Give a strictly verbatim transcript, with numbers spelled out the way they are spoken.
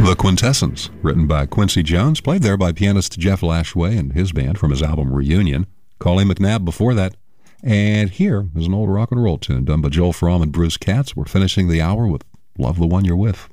The Quintessence, written by Quincy Jones, played there by pianist Jeff Lashway and his band from his album Reunion. Colleen McNabb before that. And here is an old rock and roll tune done by Joel Fromm and Bruce Katz. We're finishing the hour with Love the One You're With.